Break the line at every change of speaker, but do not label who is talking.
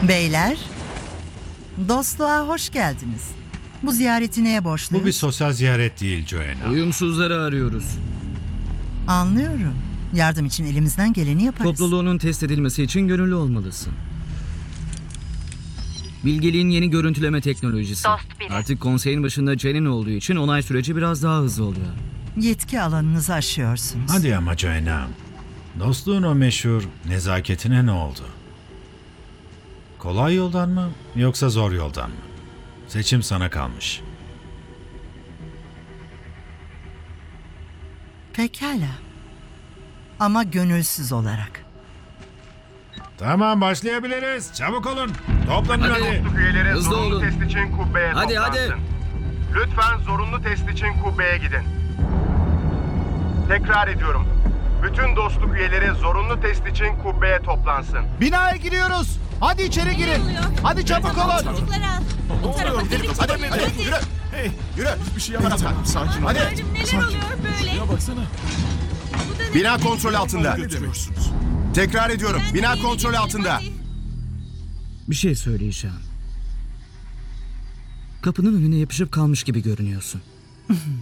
Beyler, dostluğa hoş geldiniz. Bu ziyareti neye borçluyuz?
Bu bir sosyal ziyaret değil Joanna.
Uyumsuzları arıyoruz.
Anlıyorum. Yardım için elimizden geleni yaparız.
Topluluğunun test edilmesi için gönüllü olmalısın. Bilgeliğin yeni görüntüleme teknolojisi.
Dost biri.
Artık konseyin başında Jen'in olduğu için onay süreci biraz daha hızlı oluyor.
Yetki alanınızı aşıyorsunuz.
Hadi ama Joanna. Dostluğun o meşhur nezaketine ne oldu? Kolay yoldan mı yoksa zor yoldan mı? Seçim sana kalmış.
Pekala. Ama gönülsüz olarak.
Tamam, başlayabiliriz. Çabuk olun. Toplanın
Hadi.
hadi.
Dostluk üyeleri
Hızlı
zorunlu
olun.
test için kubbeye
Hadi,
toplansın.
hadi.
Lütfen zorunlu test için kubbeye gidin. Tekrar ediyorum. Bütün dostluk üyeleri zorunlu test için kubbeye toplansın.
Binaya giriyoruz. Hadi içeri girin. Hadi çabuk olun.
Çocukları al. Bu tarafa gidelim.
Hadi yürü. Hey, yürü. Bir şey yapma. Sakin ol. Hadi.
Tanrım, neler oluyor böyle?
Ya baksana.
Bu da ne?
Bina kontrol altında.
Götürüyorsunuz.
Tekrar ediyorum.
Ben
Bina
bir yere
kontrol
gidelim,
altında.
hadi.
Bir şey söyleyeceğim. Kapının önüne yapışıp kalmış gibi görünüyorsun.